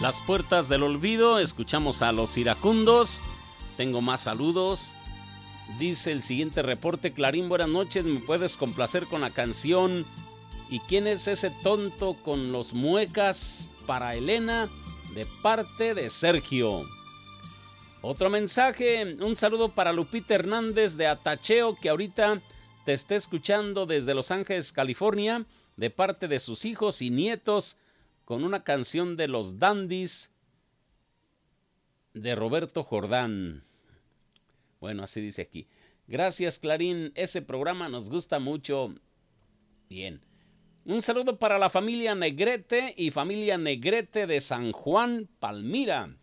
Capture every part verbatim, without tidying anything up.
Las puertas del olvido, escuchamos a los iracundos. Tengo más saludos. Dice el siguiente reporte: Clarín, buenas noches, ¿me puedes complacer con la canción ¿Y quién es ese tonto con los muecas? Para Elena, de parte de Sergio. Otro mensaje, un saludo para Lupita Hernández de Atacheo, que ahorita te está escuchando desde Los Ángeles, California, de parte de sus hijos y nietos, con una canción de los Dandies de Roberto Jordán. Bueno, así dice aquí. Gracias, Clarín, ese programa nos gusta mucho. Bien. Un saludo para la familia Negrete y familia Negrete de San Juan, Palmira.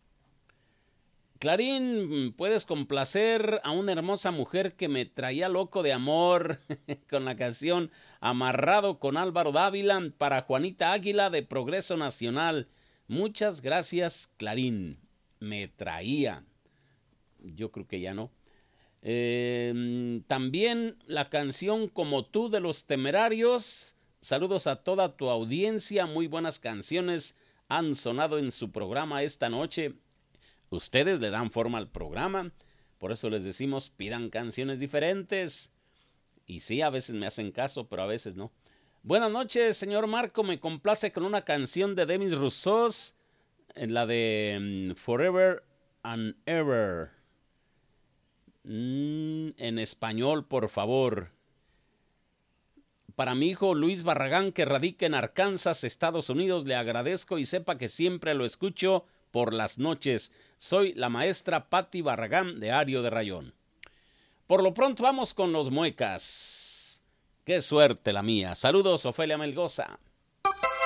Clarín, puedes complacer a una hermosa mujer que me traía loco de amor con la canción Amarrado con Álvaro Dávila para Juanita Águila de Progreso Nacional. Muchas gracias, Clarín. Me traía. Yo creo que ya no. Eh, también la canción Como tú de los Temerarios. Saludos a toda tu audiencia. Muy buenas canciones han sonado en su programa esta noche. Ustedes le dan forma al programa, por eso les decimos pidan canciones diferentes. Y sí, a veces me hacen caso, pero a veces no. Buenas noches, señor Marco, me complace con una canción de Demis Rousseau, en la de um, Forever and Ever. Mm, en español, por favor. Para mi hijo Luis Barragán, que radica en Arkansas, Estados Unidos, le agradezco y sepa que siempre lo escucho por las noches. Soy la maestra Patti Barragán de Ario de Rayón. Por lo pronto vamos con los muecas. Qué suerte la mía. Saludos, Ofelia Melgoza.